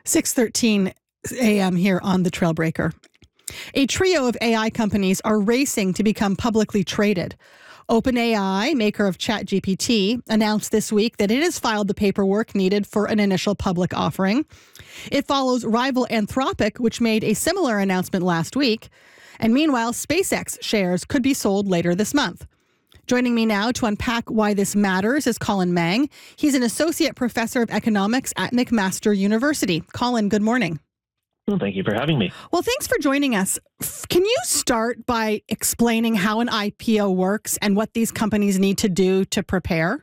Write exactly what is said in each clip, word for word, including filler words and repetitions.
six thirteen a.m. here on The Trailbreaker. A trio of A I companies are racing to become publicly traded. OpenAI, maker of ChatGPT, announced this week that it has filed the paperwork needed for an initial public offering. It follows rival Anthropic, which made a similar announcement last week. And meanwhile, SpaceX shares could be sold later this month. Joining me now to unpack why this matters is Colin Mang. He's an associate professor of economics at McMaster University. Colin, good morning. Well, thank you for having me. Well, thanks for joining us. Can you start by explaining how an I P O works and what these companies need to do to prepare?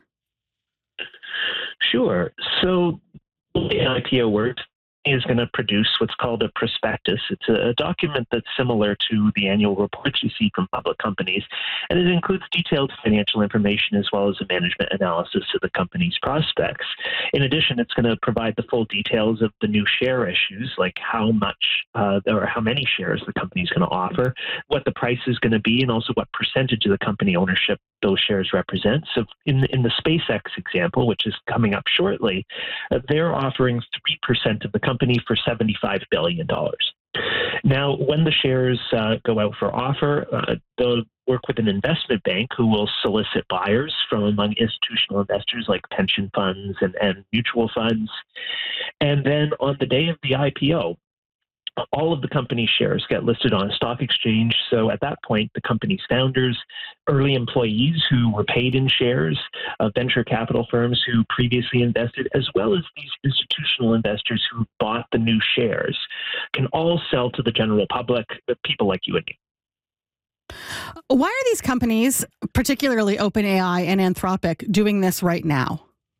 Sure. So the way an I P O works is going to produce what's called a prospectus. It's a document that's similar to the annual reports you see from public companies, and it includes detailed financial information as well as a management analysis of the company's prospects. In addition, it's going to provide the full details of the new share issues, like how much uh, or how many shares the company is going to offer, what the price is going to be, and also what percentage of the company ownership those shares represent. So in, in the SpaceX example, which is coming up shortly, uh, they're offering three percent of the company for seventy-five billion dollars. Now, when the shares uh, go out for offer, uh, they'll work with an investment bank who will solicit buyers from among institutional investors like pension funds and, and mutual funds. And then on the day of the I P O, all of the company's shares get listed on a stock exchange. So at that point, the company's founders, early employees who were paid in shares, uh, venture capital firms who previously invested, as well as these institutional investors who bought the new shares, can all sell to the general public, people like you and me. Why are these companies, particularly OpenAI and Anthropic, doing this right now?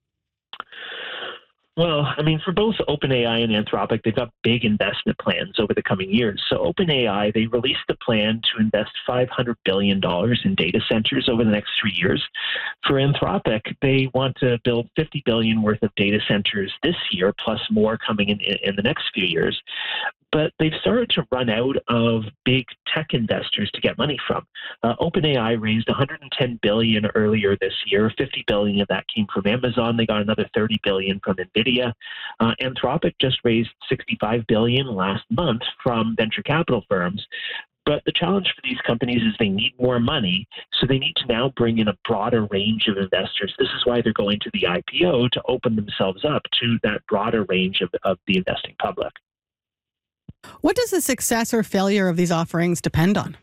Well, I mean, for both OpenAI and Anthropic, they've got big investment plans over the coming years. So OpenAI, they released a plan to invest five hundred billion dollars in data centers over the next three years. For Anthropic, they want to build fifty billion dollars worth of data centers this year, plus more coming in in the next few years. But they've started to run out of big tech investors to get money from. Uh, OpenAI raised one hundred ten billion dollars earlier this year. fifty billion dollars of that came from Amazon. They got another thirty billion dollars from NVIDIA. Uh, Anthropic just raised sixty-five billion dollars last month from venture capital firms. But the challenge for these companies is they need more money, so they need to now bring in a broader range of investors. This is why they're going to the I P O, to open themselves up to that broader range of, of the investing public. What does the success or failure of these offerings depend on?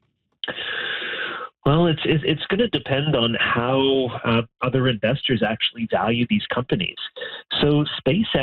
Well, it's it's going to depend on how uh, other investors actually value these companies. So SpaceX